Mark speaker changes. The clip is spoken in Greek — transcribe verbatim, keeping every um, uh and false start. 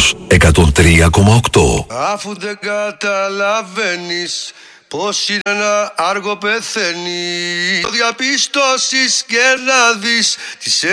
Speaker 1: Ρόδος εκατόν τρία κόμμα οκτώ.
Speaker 2: Αφού δεν καταλαβαίνεις πως είναι ένα άργο πεθαίνει, το διαπιστώσεις και να δεις τις